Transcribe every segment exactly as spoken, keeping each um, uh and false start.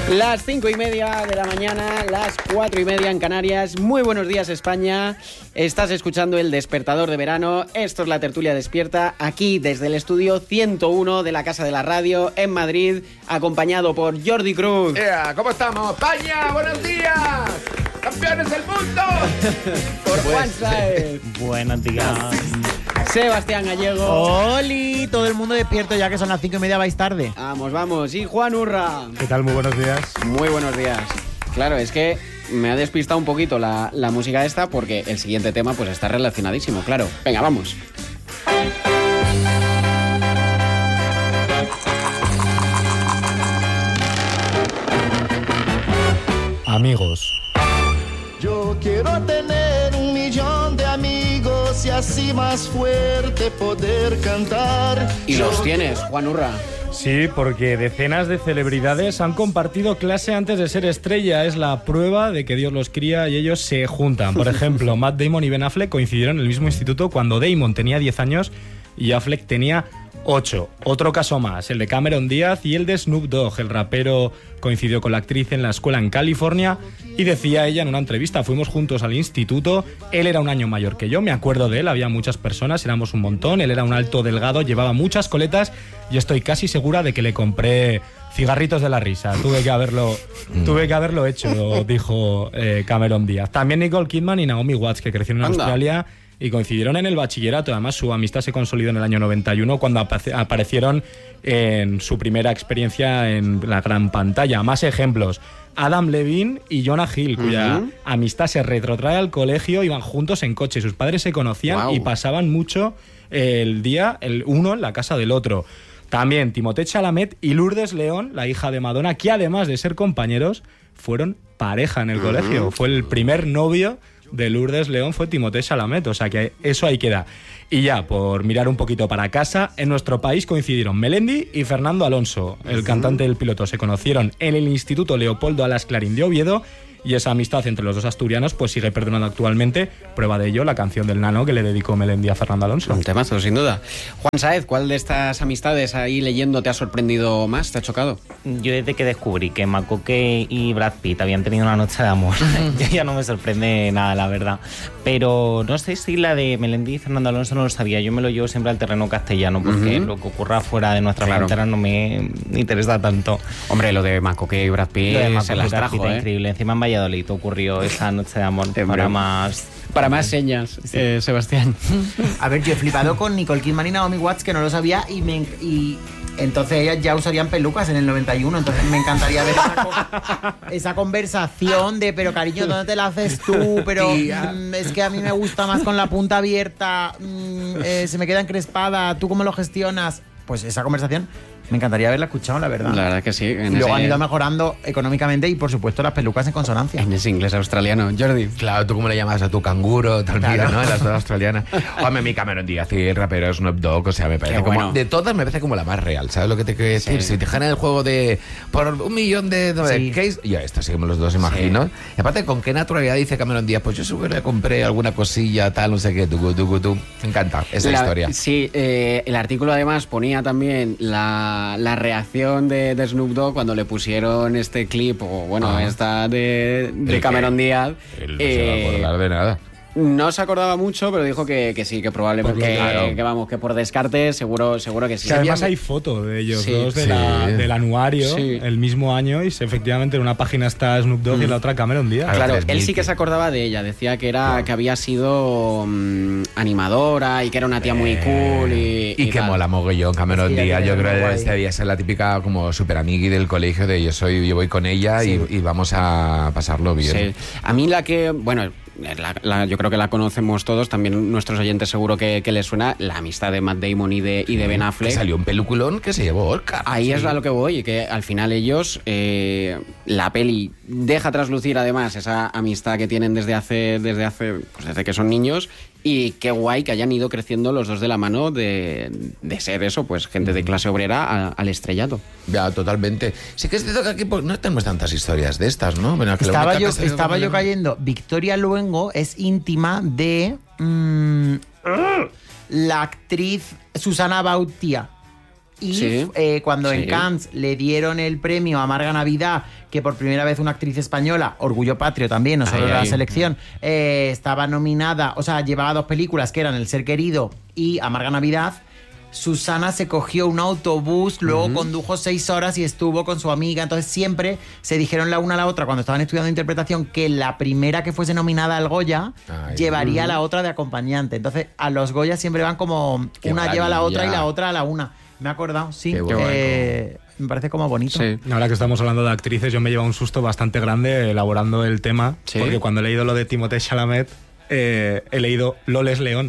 Las cinco y media de la mañana, las cuatro y media en Canarias. Muy buenos días, España. Estás escuchando El Despertador de Verano. Esto es la Tertulia Despierta, aquí desde el estudio ciento uno de la Casa de la Radio en Madrid, acompañado por Jordi Cruz. Yeah, ¿cómo estamos? España, buenos días. Campeones del mundo. Por Juan Saez. Buenos días. Sebastián Gallego. ¡Oli! Todo el mundo despierto ya que son las cinco y media, vais tarde. Vamos, vamos. Y Juan Urra. ¿Qué tal? Muy buenos días. Muy buenos días. Claro, es que me ha despistado un poquito la, la música esta porque el siguiente tema pues está relacionadísimo, claro. Venga, vamos. Amigos. Yo quiero tener un millón de amigos y así más fuerte poder cantar. Y los tienes, Juan Urra. Sí, porque decenas de celebridades han compartido clase antes de ser estrella. Es la prueba de que Dios los cría y ellos se juntan. Por ejemplo, Matt Damon y Ben Affleck coincidieron en el mismo instituto cuando Damon tenía diez años y Affleck tenía ocho. Otro caso más, el de Cameron Díaz y el de Snoop Dogg. El rapero coincidió con la actriz en la escuela en California y decía ella en una entrevista: fuimos juntos al instituto, él era un año mayor que yo, me acuerdo de él, había muchas personas, éramos un montón, él era un alto delgado, llevaba muchas coletas y estoy casi segura de que le compré cigarritos de la risa. Tuve que haberlo, tuve que haberlo hecho, dijo eh, Cameron Díaz. También Nicole Kidman y Naomi Watts, que crecieron en Anda. Australia y coincidieron en el bachillerato. Además, su amistad se consolidó en el año noventa y uno cuando ap- aparecieron en su primera experiencia en la gran pantalla. Más ejemplos: Adam Levine y Jonah Hill, cuya Uh-huh. amistad se retrotrae al colegio, iban juntos en coche, sus padres se conocían Wow. y pasaban mucho el día el uno en la casa del otro. También Timothée Chalamet y Lourdes León, la hija de Madonna, que además de ser compañeros, fueron pareja en el uh-huh. colegio. Fue el primer novio de Lourdes León, fue Timothée Chalamet, o sea que eso ahí queda. Y ya, por mirar un poquito para casa, en nuestro país coincidieron Melendi y Fernando Alonso, el uh-huh. cantante del piloto. Se conocieron en el Instituto Leopoldo Alas Clarín de Oviedo y esa amistad entre los dos asturianos pues sigue perdurando actualmente. Prueba de ello la canción del Nano que le dedicó Melendi a Fernando Alonso. Un temazo, sin duda. Juan Saez, ¿cuál de estas amistades ahí leyendo te ha sorprendido más? ¿Te ha chocado? Yo desde que descubrí que Macoque y Brad Pitt habían tenido una noche de amor, ya, ya no me sorprende nada, la verdad. Pero no sé si la de Melendi y Fernando Alonso no lo sabía. Yo me lo llevo siempre al terreno castellano porque uh-huh. lo que ocurra fuera de nuestra claro. frontera no me interesa tanto. Hombre, lo de Macoque y Brad Pitt Lo de Macoque se las y Brad trajo, Pitt ¿eh? increíble. Encima en Valladolid ocurrió esa noche de amor eh, para más... Para más señas, sí. eh, Sebastián. A ver, yo he flipado con Nicole Kidman y Naomi Watts, que no lo sabía, y, me, y entonces ellas ya usarían pelucas en el noventa y uno, entonces me encantaría ver esa, esa conversación de, pero cariño, ¿dónde te la haces tú? Pero mm, es que a mí me gusta más con la punta abierta, mm, eh, se me queda encrespada, ¿tú cómo lo gestionas? Pues esa conversación me encantaría haberla escuchado, la verdad. La verdad que sí. En y luego ese... han ido mejorando económicamente y, por supuesto, las pelucas en consonancia. En ese inglés australiano. Jordi. Claro, ¿tú cómo le llamas a tu canguro? Tal claro. vida, ¿no? En las dos australianas. Hombre, mi Cameron Díaz y el rapero Snoop Dogg, o sea, me parece como... Bueno. De todas me parece como la más real, ¿sabes lo que te quiero decir? Sí. Si te ganan el juego de... Por un millón de... Sí. Case, yo esto sí que me los dos imagino. Sí. Y aparte, ¿con qué naturalidad dice Cameron Díaz? Pues yo seguro que le compré alguna cosilla, tal, no sé qué, tú, tú, tú. Me encanta esa la, historia. Sí, eh, el artículo además ponía también la, la reacción De, de Snoop Dogg cuando le pusieron este clip, o bueno, ah. esta de, de Cameron Díaz. Él no eh, se va a acordar de nada. No se acordaba mucho, pero dijo que, que sí, que probablemente que, claro. que vamos, que por descarte seguro, seguro que sí. Que además hay foto de ellos sí, dos de sí. la, del anuario sí. el mismo año y efectivamente en una página está Snoop Dogg mm. y en la otra Cameron Díaz. Claro, él sí que se acordaba de ella, decía que era claro. que había sido um, animadora y que era una tía muy eh, cool y, y, y que tal. Mola mogollón Cameron sí, Díaz. Yo creo que este día es la típica como super amigui del colegio de yo soy, yo voy con ella sí. y, y vamos a pasarlo bien. Sí. A mí la que, bueno, La, la, yo creo que la conocemos todos, también nuestros oyentes seguro que, que les suena la amistad de Matt Damon y de, y de Ben Affleck. Que salió un peliculón que se llevó Oscar. Ahí sí. es a lo que voy, que al final ellos, eh, la peli deja traslucir además esa amistad que tienen desde hace, desde hace, pues desde que son niños. Y qué guay que hayan ido creciendo los dos de la mano de, de ser eso, pues gente de clase obrera a, al estrellato. Ya, totalmente. Sí que es cierto que aquí pues, no tenemos tantas historias de estas, ¿no? Bueno, que estaba yo, estaba yo cayendo. Victoria Luengo es íntima de mmm, la actriz Susana Bautía. Y Sí. eh, cuando Sí. en Cannes le dieron el premio a Marga Navidad, que por primera vez una actriz española, orgullo patrio también, no solo Ay, la ay. selección, eh, estaba nominada, o sea, llevaba dos películas que eran El Ser Querido y Amarga Navidad. Susana se cogió un autobús, luego condujo seis horas y estuvo con su amiga. Entonces siempre se dijeron la una a la otra cuando estaban estudiando interpretación que la primera que fuese nominada al Goya Ay. llevaría a la otra de acompañante. Entonces a los Goya siempre van como Qué una lleva a la otra y maravilla. la otra a la una. Me he acordado, sí. Qué bueno. Eh, me parece como bonito. Sí. Ahora que estamos hablando de actrices, yo me llevo un susto bastante grande elaborando el tema, ¿Sí? porque cuando he leído lo de Timothée Chalamet, eh, he leído Loles León.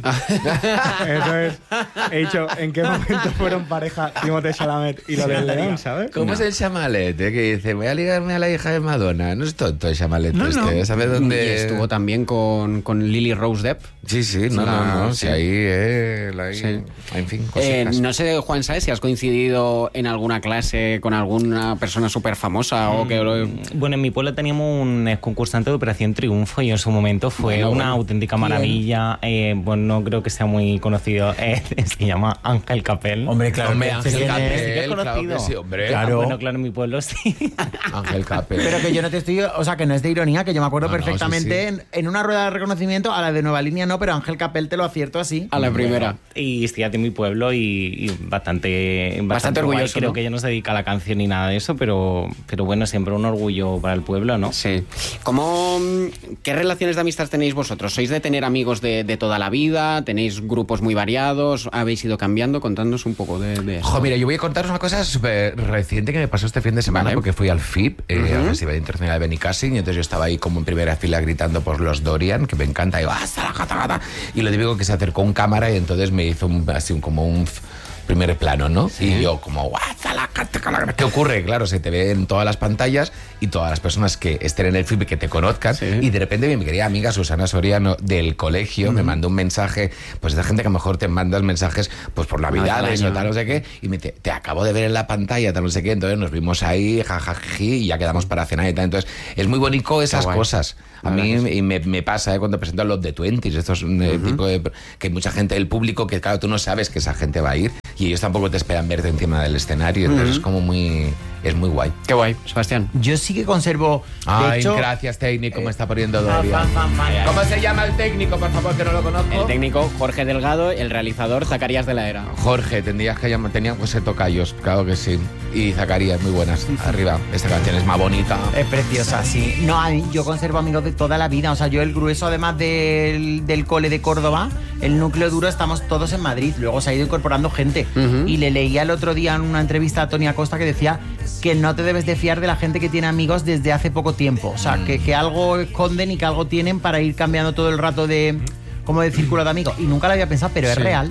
Entonces, he dicho, ¿en qué momento fueron pareja Timothée Chalamet y Loles León, sabes? ¿Cómo es el Chamalet? eh, Que dice, voy a ligarme a la hija de Madonna. No es tonto el Chamalet este. ¿Sabes Y dónde? estuvo también con, con Lily Rose Depp. Sí, sí, no, La- no, no. sí. Sí, ahí, eh, la- ahí- Sí. En fin, Eh, cositas. no sé, Juan, ¿sabes si has coincidido en alguna clase con alguna persona súper famosa o que lo- Bueno, en mi pueblo teníamos un ex concursante de Operación Triunfo y en su momento fue Bueno, una bueno. auténtica maravilla. Eh, bueno, no creo que sea muy conocido. Eh, se llama Ángel Capel. Hombre, claro. Hombre, que- Ángel que- Capel, sí que es claro conocido. que sí, hombre. Ah, bueno, claro, en mi pueblo sí. Ángel Capel. Pero que yo no te estoy, o sea, que no es de ironía, que yo me acuerdo No, no, perfectamente sí, sí. En, en una rueda de reconocimiento, a la de Nueva Línea no, pero Ángel Capel te lo acierto así. a la primera? Y estoy de mi pueblo y, y bastante, bastante, guay. orgulloso, Creo ¿no? que ella no se dedica a la canción ni nada de eso, pero, pero bueno, siempre un orgullo para el pueblo, ¿no? Sí. ¿Cómo, ¿Qué relaciones de amistad tenéis vosotros? ¿Sois de tener amigos de, de toda la vida? ¿Tenéis grupos muy variados? ¿Habéis ido cambiando? Contadnos un poco de, de eso. Jo, mira, yo voy a contaros una cosa súper reciente que me pasó este fin de semana, Vale. porque fui al F I P, eh, Ujú. al Festival Internacional de Benicassim, y entonces yo estaba ahí como en primera fila gritando por los Dorian, que me encanta, y, digo, ¡hasta la gata, gata! Y lo típico que se acercó un cámara y entonces me hizo un, así un, como un f- primer plano, ¿no? Y yo como, "Hasta la gata, gata". ¿Qué ocurre? Claro, se te ve en todas las pantallas y todas las personas que estén en el F I P y que te conozcan, Sí. y de repente mi querida amiga Susana Soriano del colegio me mandó un mensaje, pues de gente que a lo mejor te mandas mensajes pues por navidades año. o tal, no sé qué, y me dice, te acabo de ver en la pantalla, tal, no sé qué, entonces nos vimos ahí, jajaji, y ya quedamos para cenar y tal. Entonces, es muy bonito esas guay. cosas. A La mí verdad que sí. y me, me pasa eh, cuando presento a los de Twenties, estos eh, tipo de que hay mucha gente, el público, que claro, tú no sabes que esa gente va a ir y ellos tampoco te esperan verte encima del escenario, entonces es como muy, es muy guay. Qué guay, Sebastián. Yo sí que conservo. De Ay, hecho, gracias técnico, me está poniendo fan, Dorian. fan, fan, fan. ¿Cómo se llama el técnico, por favor, que no lo conozco? El técnico Jorge Delgado, el realizador Zacarías de la Era. Jorge, tendrías que llamar, tenían que ser tocayos, claro que sí. Y Zacarías, muy buenas. Arriba, esta canción es más bonita. Es preciosa, sí. No, a mí, yo conservo amigos de toda la vida. O sea, yo el grueso, además del, del cole de Córdoba, el núcleo duro, estamos todos en Madrid. Luego se ha ido incorporando gente. Ujú. Y le leía el otro día en una entrevista a Tony Acosta que decía que no te debes de fiar de la gente que tiene amigos desde hace poco tiempo. O sea, que, que algo esconden y que algo tienen para ir cambiando todo el rato de... como de círculo de amigos. Y nunca lo había pensado, pero es Sí. real.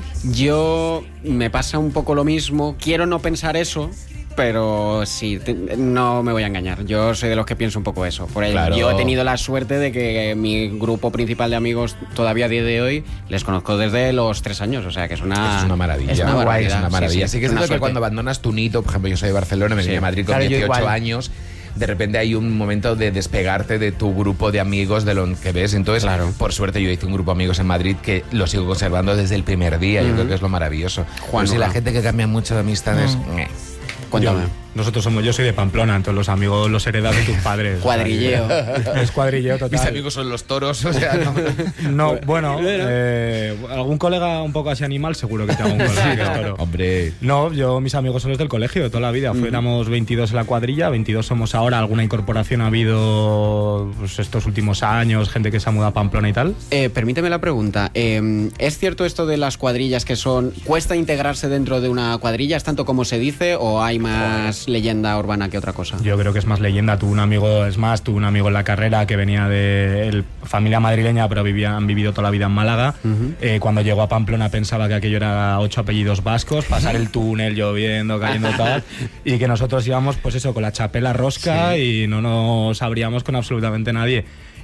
Yo me pasa un poco lo mismo. Quiero no pensar eso, pero sí, te- no me voy a engañar. Yo soy de los que pienso un poco eso. Por ello, Claro. yo he tenido la suerte de que mi grupo principal de amigos todavía a día de hoy les conozco desde los tres años. O sea, que es una, Eso es una maravilla. Es una Guay, barbaridad. es una maravilla. Sí, que es una cierto que suerte. cuando abandonas tu nido, por ejemplo, yo soy de Barcelona, me Sí. vine a Madrid con Claro, yo dieciocho igual. años, de repente hay un momento de despegarte de tu grupo de amigos, de lo que ves. Entonces, Claro. por suerte, yo hice un grupo de amigos en Madrid que lo sigo conservando desde el primer día. Yo creo que es lo maravilloso. Juan Pero si la Uga. gente que cambia mucho de amistades... Mm. eh. Cuéntame. Yo- nosotros somos, yo soy de Pamplona, entonces los amigos los heredas de tus padres. Cuadrilleo. Es cuadrilleo total. Mis amigos son los toros, o sea, no. No, bueno, eh, algún colega un poco así animal, seguro que tengo un colega que es toro. Hombre. No, yo, mis amigos son los del colegio de toda la vida. Fuéramos veintidós en la cuadrilla, veintidós somos ahora. Alguna incorporación ha habido pues, estos últimos años, gente que se ha mudado a Pamplona y tal. Eh, permíteme la pregunta. Eh, ¿Es cierto esto de las cuadrillas que son... ¿Cuesta integrarse dentro de una cuadrilla? ¿Es tanto como se dice o hay más leyenda urbana que otra cosa? Yo creo que es más leyenda. Tuve un amigo, es más, tuve un amigo en la carrera que venía de el- familia madrileña, pero vivía, han vivido toda la vida en Málaga. Eh, cuando llegó a Pamplona pensaba que aquello era ocho apellidos vascos, pasar el túnel lloviendo, cayendo tal, y que nosotros íbamos, pues eso, con la chapela rosca y no nos abríamos con absolutamente nadie.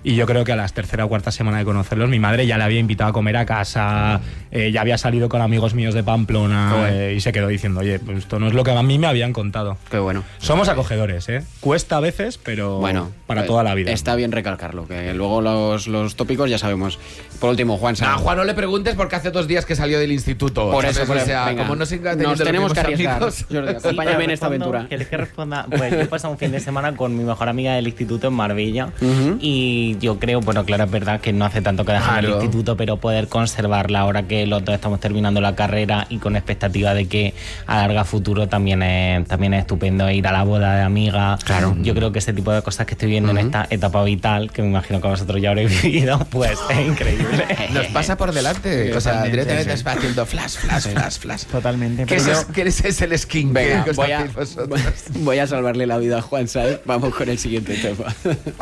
Y yo creo que a la tercera o cuarta semana de conocerlos, mi madre ya le había invitado a comer a casa, eh, ya había salido con amigos míos de Pamplona eh, y se quedó diciendo, oye, pues esto no es lo que a mí me habían contado. Qué bueno. Somos acogedores, ¿eh? Cuesta a veces, pero bueno, para toda la vida. Está bien recalcarlo, que luego los, los tópicos ya sabemos. Por último, Juan Sáenz. A Juan no le preguntes porque hace dos días que salió del instituto. Por eso, por o sea, venga, como no se nos tenemos que arriesgar. Amigos. Jordi, acompáñame en esta aventura. ¿Quieres que responda? Pues yo he pasado un fin de semana con mi mejor amiga del instituto en Marbella uh-huh. y yo creo, bueno, claro, es verdad que no hace tanto que dejar claro. el instituto, pero poder conservarla ahora que los dos estamos terminando la carrera y con expectativa de que a larga futuro también es, también es estupendo ir a la boda de amiga. Claro. Yo creo que ese tipo de cosas que estoy viendo uh-huh. en esta etapa vital, que me imagino que vosotros ya habréis vivido, pues es increíble. Nos pasa por delante. Sí, o sea, directamente sí. va haciendo flash, flash, flash, flash. Totalmente. ¿Qué, Pero es, yo... ¿Qué es, es el skin? Venga, que voy, a, voy a salvarle la vida a Juan Sáenz. Vamos con el siguiente tema.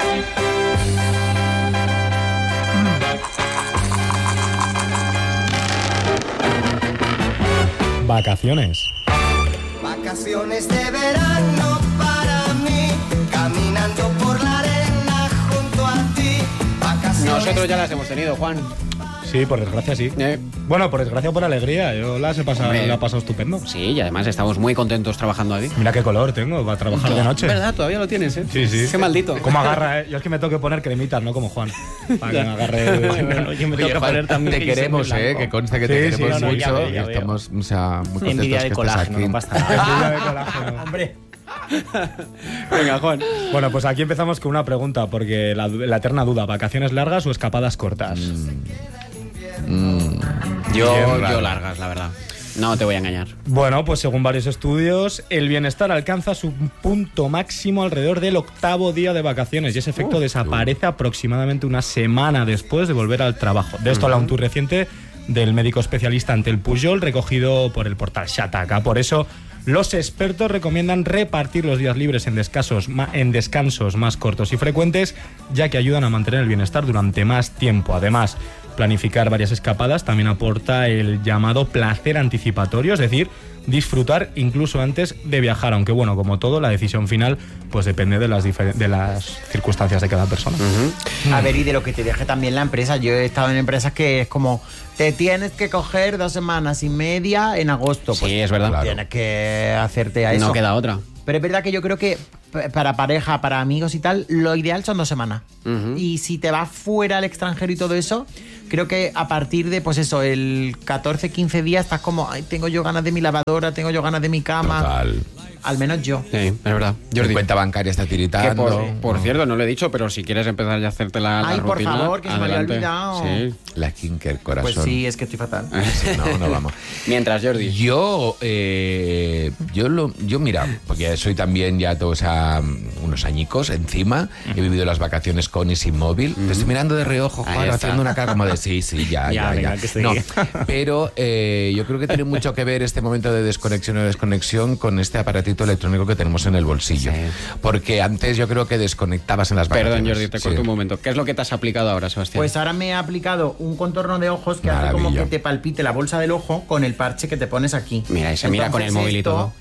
Vacaciones. Vacaciones de verano para mí, caminando por la arena junto a ti. Vacaciones. Nosotros ya las hemos tenido, Juan. Sí, por desgracia sí. Eh. Bueno, por desgracia o por alegría. Yo las he pasado, la he pasado estupendo. Sí, y además estamos muy contentos trabajando aquí. Mira qué color tengo para trabajar de noche. ¿Verdad? Todavía lo tienes, ¿eh? Sí, sí. Qué maldito. ¿Cómo agarra, eh? Yo es que me tengo que poner cremitas, no como Juan. Para que me agarre... Bueno, yo me tengo Oye, que Juan, poner también... te queremos, eh, que conste que te sí, queremos sí, no, no, mucho. ya veo, ya y veo. estamos, o sea, muy contentos Envidia que de estés colágeno, aquí. no pasa nada. Envidia de colágeno. Hombre. Venga, Juan. Bueno, pues aquí empezamos con una pregunta, porque la, la eterna duda, ¿vacaciones largas o escapadas cortas? Mm. Mm. Yo, yo largas, la verdad. No te voy a engañar. Bueno, pues según varios estudios, el bienestar alcanza su punto máximo alrededor del octavo día de vacaciones y ese efecto uh, desaparece uh. aproximadamente una semana después de volver al trabajo. De esto uh-huh. habla un tuit reciente del médico especialista ante el Pujol, recogido por el portal Shataka. Por eso, los expertos recomiendan repartir los días libres en descansos, en descansos más cortos y frecuentes, ya que ayudan a mantener el bienestar durante más tiempo. Además, planificar varias escapadas también aporta el llamado placer anticipatorio, es decir, disfrutar incluso antes de viajar, aunque bueno, como todo, la decisión final pues depende de las, difer- de las circunstancias de cada persona. Uh-huh. A ver, y de lo que te deje también la empresa. Yo he estado en empresas que es como, te tienes que coger dos semanas y media en agosto. Sí, pues, es verdad. Claro. Tienes que hacerte a eso. No queda otra. Pero es verdad que yo creo que para pareja, para amigos y tal, lo ideal son dos semanas. Uh-huh. Y si te vas fuera al extranjero y todo eso, creo que a partir de, pues eso, el catorce, quince días estás como, ay, tengo yo ganas de mi lavadora, tengo yo ganas de mi cama. Total. Al menos yo. Sí, es verdad. Mi cuenta bancaria está tiritando. Que por, por no. cierto, no lo he dicho, pero si quieres empezar ya a hacerte la, la Ay, rutina, por favor, que adelante. se me había olvidado. Sí. La skincare corazón. Pues sí, es que estoy fatal. Sí, no, no vamos. Mientras, Jordi. Yo, eh, yo, lo, yo mira, porque soy también ya todos a unos añicos encima. Uh-huh. He vivido las vacaciones con y sin móvil. Uh-huh. Te estoy mirando de reojo, Juan, haciendo una cara como de sí, sí, ya, ya, ya. ya. ya. No, pero eh, yo creo que tiene mucho que ver este momento de desconexión o desconexión con este aparatito electrónico que tenemos en el bolsillo. Sí. Porque antes yo creo que desconectabas en las vacaciones. Perdón, Jordi, te corto sí. un momento. ¿Qué es lo que te has aplicado ahora, Sebastián? Pues ahora me he aplicado un contorno de ojos que Maravilla. hace como que te palpite la bolsa del ojo con el parche que te pones aquí. Mira, y se Entonces, mira con el móvil y todo.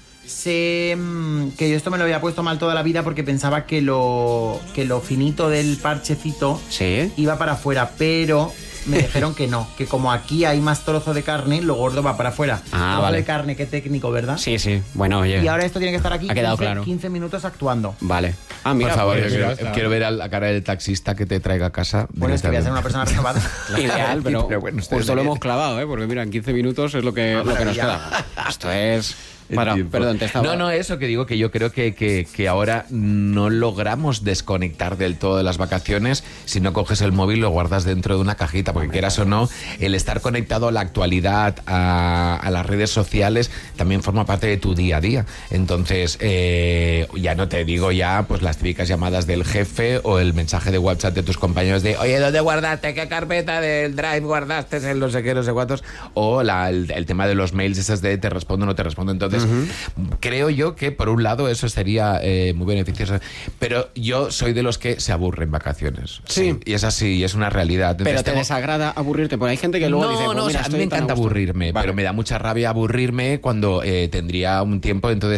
Sé que yo esto me lo había puesto mal toda la vida porque pensaba que lo, que lo finito del parchecito ¿Sí? iba para afuera, pero me dijeron que no, que como aquí hay más trozo de carne, lo gordo va para afuera. Ah, trozo vale. de carne, qué técnico, ¿verdad? Sí, sí. Bueno, oye. Y ahora esto tiene que estar aquí ha quedado quince, claro. quince minutos actuando. Vale. Ah, mira, por favor, pues, yo mira, quiero, quiero ver a la cara del taxista que te traiga a casa. Bueno, es que voy a ser una persona renovada. Ideal, pero, pero bueno, justo lo hemos clavado, ¿eh? Porque mira, en quince minutos es lo que, lo que nos queda. Esto es... Bueno, perdón, te estaba... No, no, eso que digo, que yo creo que, que, que ahora no logramos desconectar del todo de las vacaciones si no coges el móvil y lo guardas dentro de una cajita, porque quieras o no, el estar conectado a la actualidad, a, a las redes sociales, también forma parte de tu día a día. Entonces, eh, ya no te digo ya pues las típicas llamadas del jefe o el mensaje de WhatsApp de tus compañeros de, oye, ¿dónde guardaste? ¿Qué carpeta del Drive guardaste? En no sé qué, no sé cuántos. O la, el, el tema de los mails, esas de te respondo o no te respondo. Entonces, Uh-huh. creo yo que por un lado eso sería eh, muy beneficioso, pero yo soy de los que se aburren en vacaciones. Sí. Y es así, es una realidad. Entonces, pero te tengo... desagrada aburrirte, porque hay gente que luego no, dice, pues no, mira, o sea, a mí me encanta aburrirme, vale. pero me da mucha rabia aburrirme cuando eh, tendría un tiempo, entonces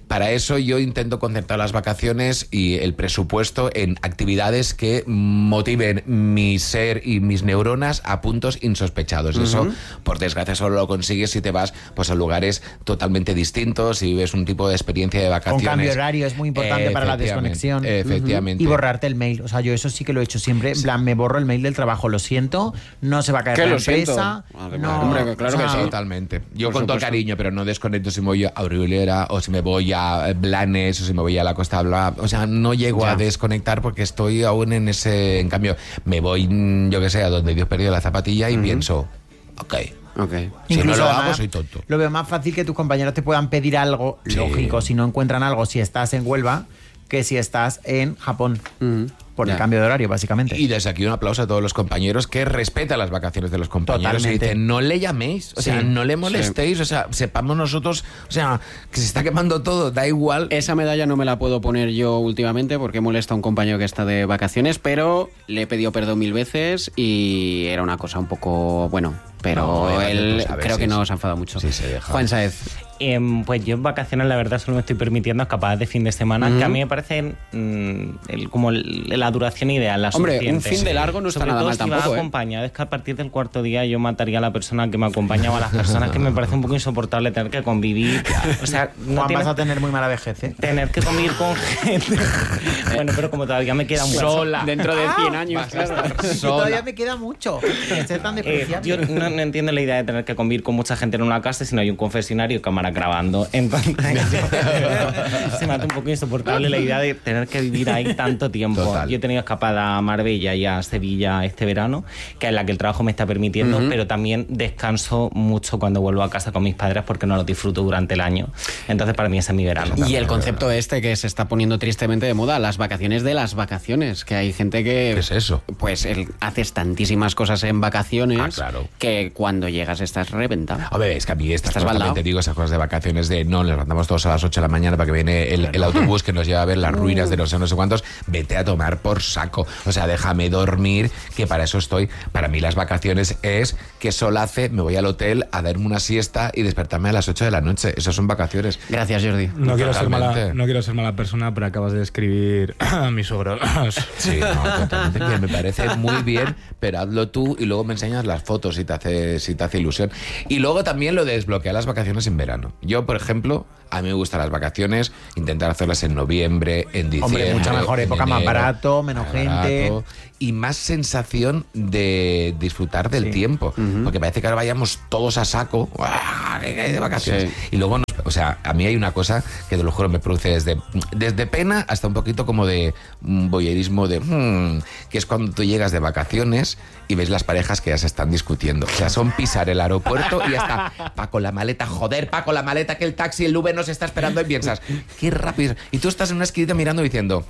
para eso yo intento concentrar las vacaciones y el presupuesto en actividades que motiven mi ser y mis neuronas a puntos insospechados. Uh-huh. Eso, por desgracia, solo lo consigues si te vas pues a lugares totalmente distintos y ves un tipo de experiencia de vacaciones. Con cambio horario es muy importante eh, para la desconexión. Efectivamente. Uh-huh. Y borrarte el mail. O sea, yo eso sí que lo he hecho siempre. En plan, me borro el mail del trabajo. Lo siento, no se va a caer la empresa. No, hombre, claro o sea, que sí. Totalmente. Yo Por con todo supuesto. cariño, pero no desconecto si me voy a Aureliera o si me voy a Blanes o si me voy a la Costa Bla. O sea, no llego Ya. a desconectar porque estoy aún en ese... En cambio, me voy, yo que sé, a donde Dios perdió la zapatilla y uh-huh. pienso, ok... Ok. Si no Incluso lo además, hago, soy tonto. Lo veo más fácil que tus compañeros te puedan pedir algo, Sí. lógico, si no encuentran algo, si estás en Huelva, que si estás en Japón. Mm. Por Ya. el cambio de horario, básicamente. Y desde aquí un aplauso a todos los compañeros que respetan las vacaciones de los compañeros. Totalmente. Y dicen, no le llaméis, o Sí. sea, no le molestéis, o sea, sepamos nosotros, o sea, que se está quemando todo, da igual. Esa medalla no me la puedo poner yo últimamente porque molesta a un compañero que está de vacaciones, pero le he pedido perdón mil veces y era una cosa un poco, bueno, pero No, él tú sabes, creo sí, que sí. no se ha enfadado mucho. Sí, se deja. Juan Sáez. Eh, pues yo en vacaciones la verdad solo me estoy permitiendo escapadas de fin de semana, Ujú. que a mí me parecen mm, el- como el- la duración ideal, la Hombre, suficiente. un fin de largo no está Sobre nada todo mal si tampoco, va ¿eh? acompañado, es que a partir del cuarto día yo mataría a la persona que me acompaña o a las personas que me parece un poco insoportable tener que convivir. O sea, no Juan, tienes- vas a tener muy mala vejez, ¿eh? tener que convivir con gente. Bueno, pero como todavía me queda mucho. Sola. Dentro de cien años, Vas a claro. estar Y sola. todavía me queda mucho. De ser tan Eh, despreciable. yo no, no entiendo la idea de tener que convivir con mucha gente en una casa si no hay un confesionario y cámara grabando. Entonces, se me hace un poco insoportable la idea de tener que vivir ahí tanto tiempo. Total. Yo he tenido escapada a Marbella y a Sevilla este verano, que es la que el trabajo me está permitiendo, Ujú. pero también descanso mucho cuando vuelvo a casa con mis padres porque no lo disfruto durante el año. Entonces, para mí ese es mi verano. Y el concepto este que se está poniendo tristemente de moda, las vacaciones de las vacaciones, que hay gente que... ¿Qué es eso? Pues el- haces tantísimas cosas en vacaciones Ah, claro. que cuando llegas estás reventado. Hombre, es que a mí estas Estás cosas baldao. también te digo, esas cosas de vacaciones de no, nos levantamos todos a las ocho de la mañana para que viene el, el autobús que nos lleva a ver las ruinas de no sé, no sé cuántos, vete a tomar por saco. O sea, déjame dormir, que para eso estoy. Para mí las vacaciones es que solace, me voy al hotel a darme una siesta y despertarme a las ocho de la noche. Eso son vacaciones. Gracias, Jordi. No quiero, ser mala, Totalmente. no quiero ser mala persona, pero acabas de describir a mi suegro. Sí, no, totalmente bien. Me parece muy bien, pero hazlo tú y luego me enseñas las fotos si te hace, si te hace ilusión. Y luego también lo de desbloquear las vacaciones en verano. Yo, por ejemplo, a mí me gustan las vacaciones, intentar hacerlas en noviembre, en diciembre. Hombre, mucha mejor en época, más enero, barato, menos más gente. barato, y más sensación de disfrutar del tiempo. Porque parece que ahora vayamos todos a saco, ¡guau! Que hay de vacaciones. Sí. Y luego, nos- o sea, a mí hay una cosa que te lo juro me produce desde, desde pena hasta un poquito como de mm, voyerismo de hmm, que es cuando tú llegas de vacaciones y ves las parejas que ya se están discutiendo. O sea, son pisar el aeropuerto y ya está. Paco, la maleta, joder, Paco, la maleta, que el taxi, el Uber nos está esperando y piensas, qué rápido. Y tú estás en una esquinita mirando y diciendo,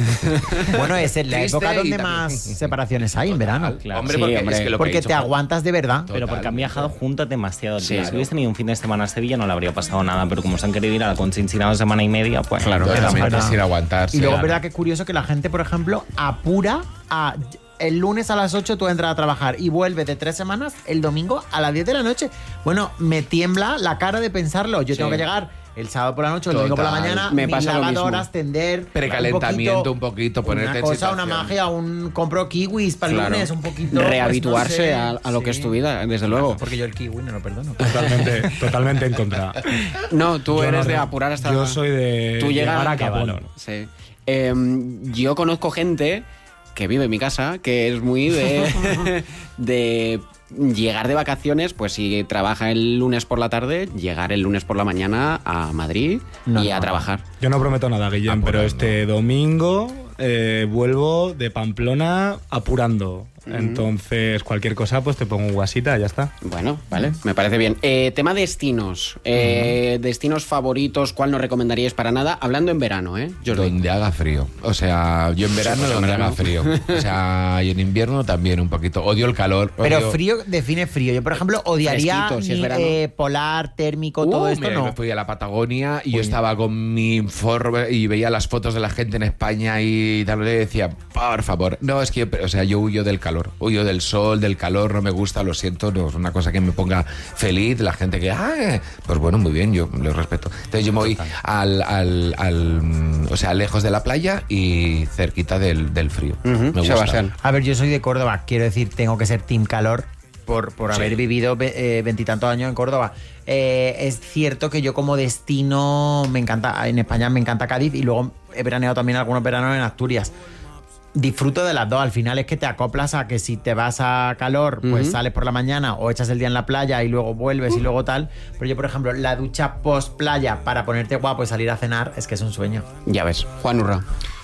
Bueno, es en la Triste época y donde también- más separaciones hay, en verano. Claro. hombre, Sí, porque, hombre. es que lo que Porque he dicho, te Juan, aguantas de verdad. Pero porque han viajado juntos demasiado. Sí, Sí, claro. Si hubiese tenido un fin de semana a Sevilla no le habría pasado nada, pero como se han querido ir a la Conchinchina una semana y media, pues Claro, queda totalmente mal. verdad. sin aguantarse. Y luego es Claro. verdad que es curioso que la gente, por ejemplo, apura a... El lunes a las ocho tú entras a trabajar y vuelves de tres semanas el domingo a las diez de la noche. Bueno, me tiembla la cara de pensarlo. Yo tengo que llegar el sábado por la noche o el domingo por la Total. mañana, Me mis pasa lo lavadoras, mismo. tender, Precalentamiento un poquito, ponerte una en cosa, una situación. magia, un compro kiwis para el Claro. lunes, un poquito. pues, Rehabituarse no sé. a, a lo que es Sí. tu vida, desde luego. Porque yo el kiwi no lo perdono. Totalmente, totalmente en contra. No, tú Yo eres no, de no. apurar hasta... Yo soy de Tú llegas llegar a qué Japón. valor. Sí. Eh, yo conozco gente que vive en mi casa, que es muy de, de llegar de vacaciones, pues si trabaja el lunes por la tarde, llegar el lunes por la mañana a Madrid No, y a no. trabajar. Yo no prometo nada, Guillem, Apurando. pero este domingo eh, vuelvo de Pamplona apurando. Entonces, cualquier cosa, pues te pongo un guasita, ya está. Bueno, vale, me parece bien. Eh, tema destinos. Eh, Destinos favoritos, ¿cuál no recomendaríais para nada? Hablando en verano, ¿eh? Jordi. Donde haga frío. O sea, yo en verano pues en donde verano. haga frío. O sea, y en invierno también un poquito. Odio el calor. Pero odio- frío define frío. Yo, por ejemplo, odiaría Fresquito, si es ni, verano. eh, polar, térmico, Uh, todo esto, mira, no. me fui a la Patagonia y yo estaba con mi informe y veía las fotos de la gente en España y tal, y decía, por favor, no, es que yo, o sea, yo huyo del calor. calor. Huyo del sol, del calor, no me gusta, lo siento, no es una cosa que me ponga feliz. La gente que, ah, pues bueno, muy bien, yo lo respeto. Entonces yo me voy al, al, al o sea, lejos de la playa y cerquita del, del frío. Uh-huh. Me gusta. Sebastián. A ver, yo soy de Córdoba, quiero decir, tengo que ser team calor por, por Sí. haber vivido veintitantos años en Córdoba. Eh, es cierto que yo como destino me encanta, en España me encanta Cádiz y luego he veraneado también algunos veranos en Asturias. Disfruto de las dos, al final es que te acoplas a que si te vas a calor, pues Ujú. sales por la mañana o echas el día en la playa y luego vuelves y luego tal. Pero yo, por ejemplo, la ducha post playa para ponerte guapo y salir a cenar es que es un sueño. Ya ves. Juan Urra.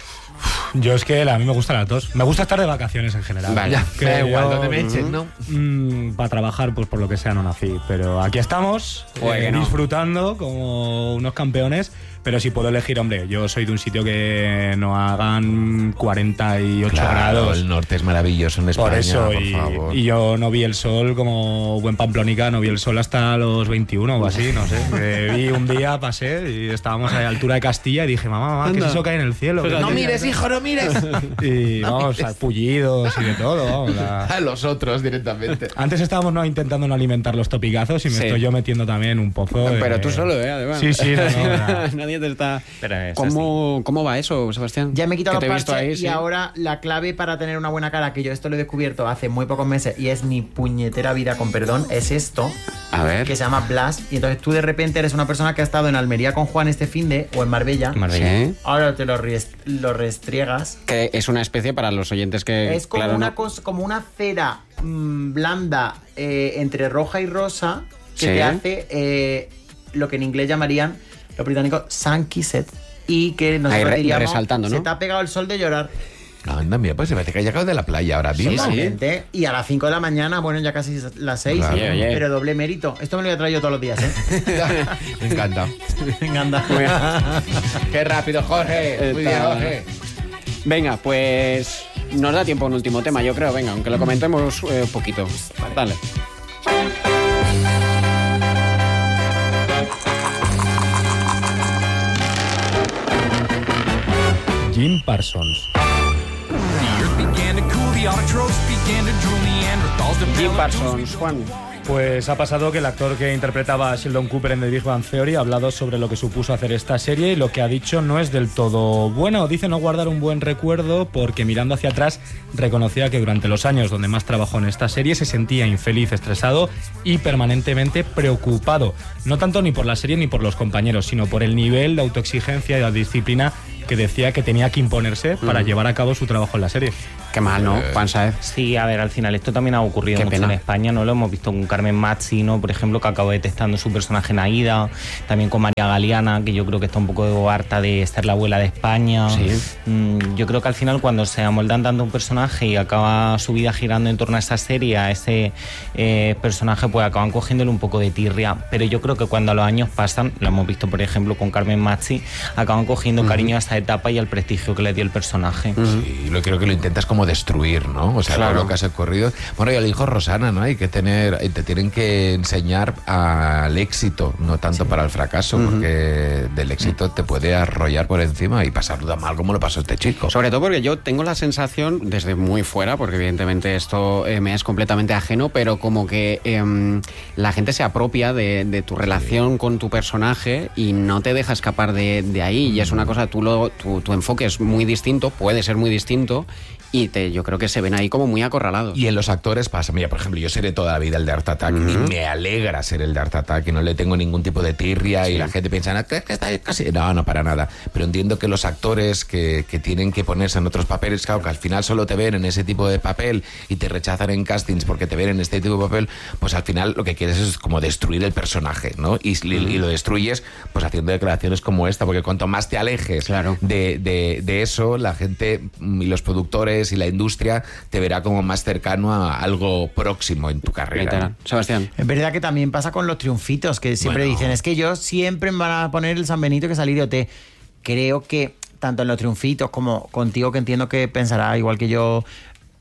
Yo es que a mí me gustan las dos. Me gusta estar de vacaciones en general. Vale. Ya, Que me da igual, yo- donde me echen, ¿no? Mm, para trabajar, pues por lo que sea, no nací. Pero aquí estamos, Joder, eh, que no. disfrutando como unos campeones. Pero si puedo elegir, hombre, yo soy de un sitio que no hagan cuarenta y ocho Claro, grados. el norte es maravilloso en España, Por eso, por y, favor. y yo no vi el sol como buen pamplónica, no vi el sol hasta los veintiuno o así, no sé. Que vi un día, pasé y estábamos a la altura de Castilla y dije, mamá, mamá, ¿qué es eso que hay en el cielo? Fíjate. No mires, hijo, no mires. Y vamos, a pullidos y de todo, vamos. la- A los otros directamente. Antes estábamos no intentando no alimentar los topicazos y me Sí. estoy yo metiendo también un pozo. Pero eh, tú solo, ¿eh? Además. Sí, sí, no, no, no. Nadie te está... Pero es ¿Cómo, ¿Cómo va eso, Sebastián? Ya me he quitado Que los te he visto parches ahí, y sí. ahora la clave para tener una buena cara, que yo esto lo he descubierto hace muy pocos meses y es mi puñetera vida, con perdón, es esto, A ver. que se llama Blas. Y entonces tú de repente eres una persona que ha estado en Almería con Juan este finde o en Marbella. Marbella. Sí. Ahora te lo, ries- lo restriegas. Que es una especie para los oyentes que... Es como, claro, una no- cosa, como una cera mm, blanda eh, entre roja y rosa que Sí. te hace eh, lo que en inglés llamarían los británicos sun-kissed y que nosotros Ahí re- diríamos resaltando, ¿no? se te ha pegado el sol de llorar. Anda, mira, pues se parece que ha llegado de la playa ahora mismo. Totalmente. Y a las cinco de la mañana, bueno, ya casi las seis, Claro. Oye, oye. pero doble mérito. Esto me lo voy a traer yo todos los días, ¿eh? Me encanta. Venga, anda. Qué rápido, Jorge. Muy bien, Está- Jorge. Venga, pues nos da tiempo a un último tema, yo creo. Venga, aunque lo comentemos eh, un poquito. Dale. Jim Parsons. Jim Parsons, Juan. Pues ha pasado que el actor que interpretaba a Sheldon Cooper en The Big Bang Theory ha hablado sobre lo que supuso hacer esta serie y lo que ha dicho no es del todo bueno. Dice no guardar un buen recuerdo porque mirando hacia atrás reconocía que durante los años donde más trabajó en esta serie se sentía infeliz, estresado y permanentemente preocupado. No tanto ni por la serie ni por los compañeros, sino por el nivel de autoexigencia y de disciplina que decía que tenía que imponerse para llevar a cabo su trabajo en la serie. Qué mal, ¿no? Juan Saez. Sí, a ver, al final esto también ha ocurrido Qué mucho pena. en España, ¿no? Lo hemos visto con Carmen Mazzi, ¿no? Por ejemplo, que acabó detestando su personaje en Aída, también con María Galeana, que yo creo que está un poco harta de ser la abuela de España. Sí. Mm, yo creo que al final cuando se amoldan tanto un personaje y acaba su vida girando en torno a esa serie, a ese eh, personaje, pues acaban cogiéndole un poco de tirria. Pero yo creo que cuando los años pasan, lo hemos visto por ejemplo con Carmen Mazzi, acaban cogiendo cariño a esa etapa y al prestigio que le dio el personaje. Sí, lo creo que lo intentas como destruir, ¿no? O sea, Claro. todo lo que has ocurrido. Bueno, ya lo dijo Rosana, ¿no? Hay que tener, te tienen que enseñar al éxito, no tanto para el fracaso, porque del éxito te puede arrollar por encima y pasarlo tan mal como lo pasó este chico. Sobre todo porque yo tengo la sensación, desde muy fuera, porque evidentemente esto eh, me es completamente ajeno, pero como que em, la gente se apropia de, de tu relación con tu personaje y no te deja escapar de, de ahí. Y es una cosa, tú lo, tu, tu enfoque es muy distinto, puede ser muy distinto, y te, yo creo que se ven ahí como muy acorralados. Y en los actores pasa, mira, por ejemplo, yo seré toda la vida el de Art Attack y me alegra ser el de Art Attack y no le tengo ningún tipo de tirria y la gente piensa, "No, que- que está casi-". No, no, para nada. Pero entiendo que los actores que, que tienen que ponerse en otros papeles, claro, que al final solo te ven en ese tipo de papel y te rechazan en castings porque te ven en este tipo de papel, pues al final lo que quieres es como destruir el personaje, ¿no? Y, y lo destruyes pues haciendo declaraciones como esta, porque cuanto más te alejes Claro. de, de, de eso, la gente y los productores y la industria te verá como más cercano a algo próximo en tu carrera. Literal. Sebastián. Es verdad que también pasa con los triunfitos, que siempre Bueno. dicen, es que yo siempre me van a poner el San Benito que salí de O T. Creo que tanto en los triunfitos como contigo, que entiendo que pensará igual que yo,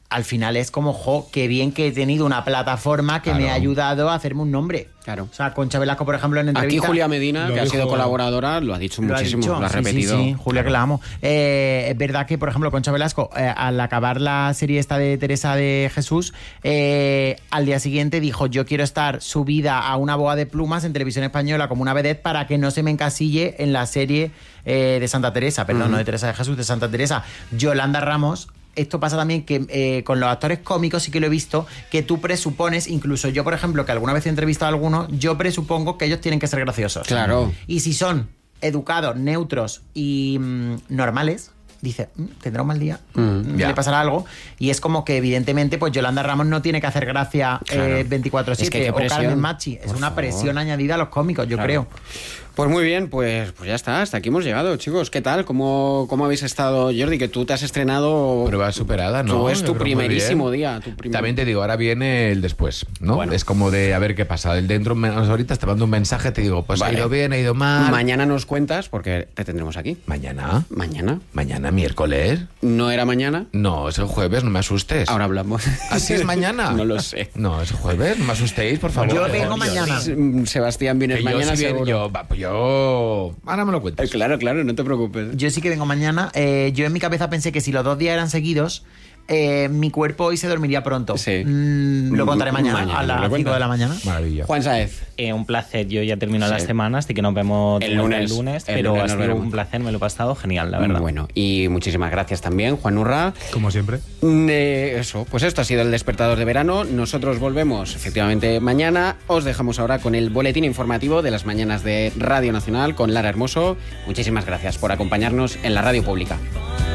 al final es como, jo, qué bien que he tenido una plataforma que Claro. me ha ayudado a hacerme un nombre. Claro. O sea, Concha Velasco, por ejemplo, en entrevista... Aquí Julia Medina, Lo que ha dijo- sido colaboradora, lo ha dicho Lo ha muchísimo, dicho. lo ha Sí, repetido. Sí, sí, Julia, que la amo. Eh, es verdad que, por ejemplo, Concha Velasco, eh, al acabar la serie esta de Teresa de Jesús, eh, al día siguiente dijo, yo quiero estar subida a una boa de plumas en Televisión Española como una vedette para que no se me encasille en la serie eh, de Santa Teresa, perdón, Mm. no de Teresa de Jesús, de Santa Teresa. Yolanda Ramos... Esto pasa también que eh, con los actores cómicos sí que lo he visto, que tú presupones, incluso yo, por ejemplo, que alguna vez he entrevistado a alguno, yo presupongo que ellos tienen que ser graciosos. Claro. Y si son educados, neutros y mm, normales, dice, mm, tendrá un mal día, Mm, mm, ya. le pasará algo. Y es como que, evidentemente, pues Yolanda Ramos no tiene que hacer gracia Claro. eh, veinticuatro siete. Es que qué o Carmen presión. Machi. Es Por una favor. presión añadida a los cómicos, yo Claro. creo. Pues muy bien, pues, pues ya está, hasta aquí hemos llegado, chicos. ¿Qué tal? ¿Cómo, cómo habéis estado, Jordi? Que tú te has estrenado... Prueba superada, ¿no? Tú es Yo tu creo muy primerísimo bien. día. Tu primer- También te digo, ahora viene el después, ¿no? Bueno. Es como de a ver qué pasa. El dentro, menos ahorita te mando un mensaje, te digo, pues Vale. ha ido bien, ha ido mal. Mañana nos cuentas, porque te tendremos aquí. Mañana. Mañana. Mañana, miércoles. ¿No era mañana? No, es el jueves, no me asustes. Ahora hablamos. ¿Así es mañana? No lo sé. No, es el jueves, no me asustéis, por favor. Yo vengo mañana. Sebastián, vienes Que yo mañana si viene- seguro. yo, va, pues yo... Ahora me lo Eh, cuentas. Claro, claro, no te preocupes. Yo sí que vengo mañana. Eh, yo en mi cabeza pensé que si los dos días eran seguidos, eh, mi cuerpo hoy se dormiría pronto. Sí. Mm, lo contaré mañana, Mañana, a ¿lo las cuentas? cinco de la mañana. Maravilla. Juan Saez. Eh, un placer, yo ya termino Sí. la semana, así que nos vemos El desde lunes. el lunes, El pero lunes ha nos sido veremos. un placer, me lo he pasado genial, la verdad. Bueno, y muchísimas gracias también, Juan Urra. Como siempre. Mm, eh, eso, pues esto ha sido el Despertador de Verano. Nosotros volvemos efectivamente mañana. Os dejamos ahora con el boletín informativo de las mañanas de Radio Nacional con Lara Hermoso. Muchísimas gracias por acompañarnos en la radio pública.